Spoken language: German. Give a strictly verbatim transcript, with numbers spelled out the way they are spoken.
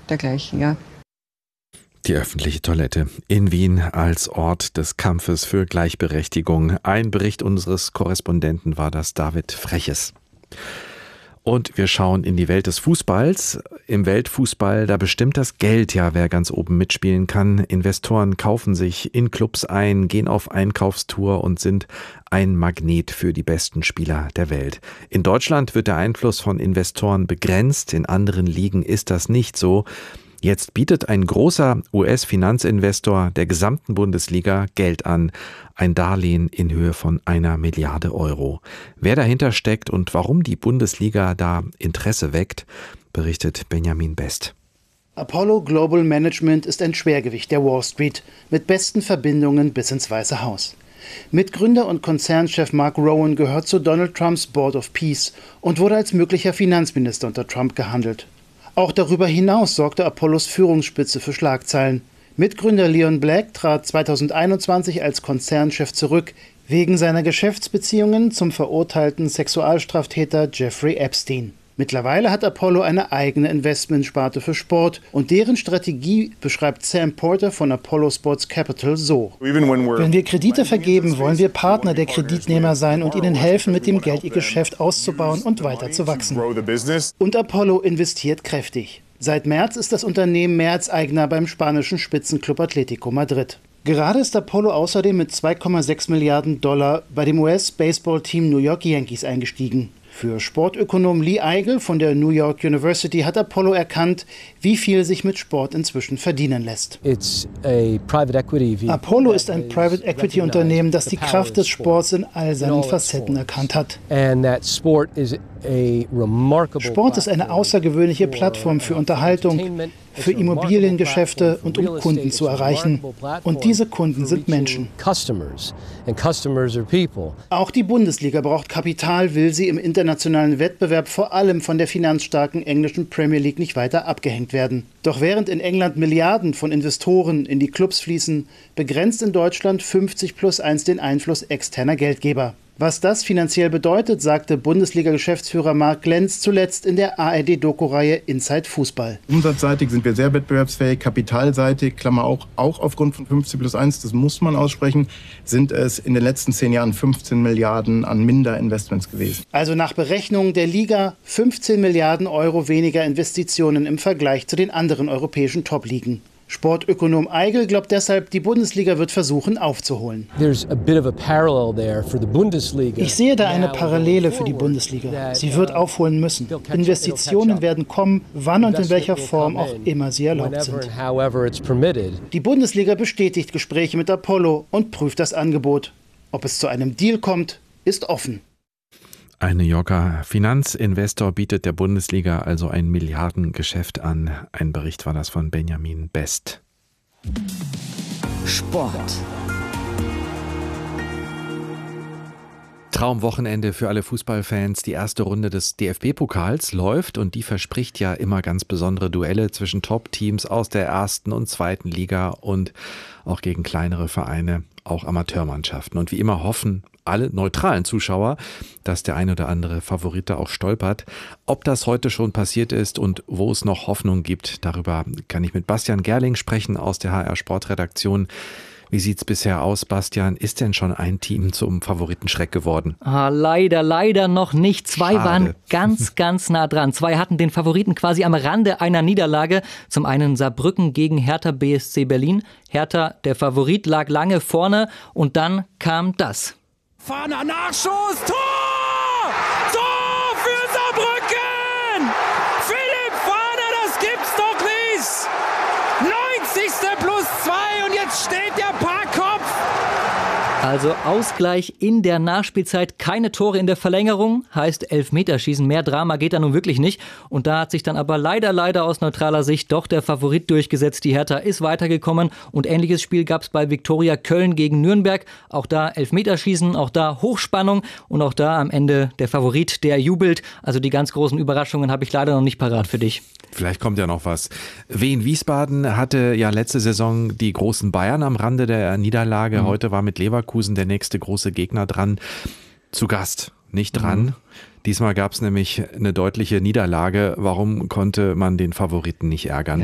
dergleichen, ja. Die öffentliche Toilette in Wien als Ort des Kampfes für Gleichberechtigung. Ein Bericht unseres Korrespondenten war das, David Freches. Und wir schauen in die Welt des Fußballs. Im Weltfußball, da bestimmt das Geld ja, wer ganz oben mitspielen kann. Investoren kaufen sich in Clubs ein, gehen auf Einkaufstour und sind ein Magnet für die besten Spieler der Welt. In Deutschland wird der Einfluss von Investoren begrenzt, in anderen Ligen ist das nicht so. Jetzt bietet ein großer U S-Finanzinvestor der gesamten Bundesliga Geld an, ein Darlehen in Höhe von einer Milliarde Euro. Wer dahinter steckt und warum die Bundesliga da Interesse weckt, berichtet Benjamin Best. Apollo Global Management ist ein Schwergewicht der Wall Street mit besten Verbindungen bis ins Weiße Haus. Mitgründer und Konzernchef Mark Rowan gehört zu Donald Trumps Board of Peace und wurde als möglicher Finanzminister unter Trump gehandelt. Auch darüber hinaus sorgte Apollos Führungsspitze für Schlagzeilen. Mitgründer Leon Black trat zweitausendeinundzwanzig als Konzernchef zurück, wegen seiner Geschäftsbeziehungen zum verurteilten Sexualstraftäter Jeffrey Epstein. Mittlerweile hat Apollo eine eigene Investmentsparte für Sport und deren Strategie beschreibt Sam Porter von Apollo Sports Capital so. Wenn wir Kredite vergeben, wollen wir Partner der Kreditnehmer sein und ihnen helfen, mit dem Geld ihr Geschäft auszubauen und weiter zu wachsen. Und Apollo investiert kräftig. Seit März ist das Unternehmen Mehrheitseigner beim spanischen Spitzenclub Atlético Madrid. Gerade ist Apollo außerdem mit zwei Komma sechs Milliarden Dollar bei dem U S-Baseball-Team New York Yankees eingestiegen. Für Sportökonom Lee Eigel von der New York University hat Apollo erkannt, wie viel sich mit Sport inzwischen verdienen lässt. Apollo ist ein Private Equity Unternehmen, das die Kraft des Sports in all seinen Facetten erkannt hat. Sport ist eine außergewöhnliche Plattform für Unterhaltung, für Immobiliengeschäfte und um Kunden zu erreichen. Und diese Kunden sind Menschen. Auch die Bundesliga braucht Kapital, will sie im internationalen Wettbewerb vor allem von der finanzstarken englischen Premier League nicht weiter abgehängt werden. Doch während in England Milliarden von Investoren in die Clubs fließen, begrenzt in Deutschland fünfzig plus eins den Einfluss externer Geldgeber. Was das finanziell bedeutet, sagte Bundesliga-Geschäftsführer Marc Glenz zuletzt in der A R D-Doku-Reihe Inside Fußball. Umsatzseitig sind wir sehr wettbewerbsfähig, kapitalseitig, Klammer auch, auch aufgrund von fünfzig plus eins, das muss man aussprechen, sind es in den letzten zehn Jahren fünfzehn Milliarden an Minderinvestments gewesen. Also nach Berechnungen der Liga fünfzehn Milliarden Euro weniger Investitionen im Vergleich zu den anderen europäischen Top-Ligen. Sportökonom Eigel glaubt deshalb, die Bundesliga wird versuchen aufzuholen. Ich sehe da eine Parallele für die Bundesliga. Sie wird aufholen müssen. Investitionen werden kommen, wann und in welcher Form auch immer sie erlaubt sind. Die Bundesliga bestätigt Gespräche mit Apollo und prüft das Angebot. Ob es zu einem Deal kommt, ist offen. Ein New Yorker Finanzinvestor bietet der Bundesliga also ein Milliardengeschäft an. Ein Bericht war das von Benjamin Best. Sport. Traumwochenende für alle Fußballfans. Die erste Runde des D F B-Pokals läuft und die verspricht ja immer ganz besondere Duelle zwischen Top-Teams aus der ersten und zweiten Liga und auch gegen kleinere Vereine, auch Amateurmannschaften. Und wie immer hoffen alle neutralen Zuschauer, dass der ein oder andere Favorit da auch stolpert. Ob das heute schon passiert ist und wo es noch Hoffnung gibt, darüber kann ich mit Bastian Gerling sprechen aus der H R Sportredaktion. Wie sieht's bisher aus, Bastian? Ist denn schon ein Team zum Favoritenschreck geworden? Ah, leider, leider noch nicht. Zwei Schade. waren ganz, ganz nah dran. Zwei hatten den Favoriten quasi am Rande einer Niederlage. Zum einen Saarbrücken gegen Hertha B S C Berlin. Hertha, der Favorit, lag lange vorne und dann kam das. Fahner, Nachschuss, Tor! Tor für Saarbrücken! Philipp Fahner, das gibt's doch nicht! neunzigste plus zwei und jetzt steht der Parkkopf! Also Ausgleich in der Nachspielzeit, keine Tore in der Verlängerung, heißt Elfmeterschießen. Mehr Drama geht da nun wirklich nicht. Und da hat sich dann aber leider, leider aus neutraler Sicht doch der Favorit durchgesetzt. Die Hertha ist weitergekommen und ähnliches Spiel gab es bei Viktoria Köln gegen Nürnberg. Auch da Elfmeterschießen, auch da Hochspannung und auch da am Ende der Favorit, der jubelt. Also die ganz großen Überraschungen habe ich leider noch nicht parat für dich. Vielleicht kommt ja noch was. Wien Wiesbaden hatte ja letzte Saison die großen Bayern am Rande der Niederlage. Mhm. Heute war mit Leverkusen der nächste große Gegner dran. Zu Gast, nicht dran. Mhm. Diesmal gab es nämlich eine deutliche Niederlage. Warum konnte man den Favoriten nicht ärgern?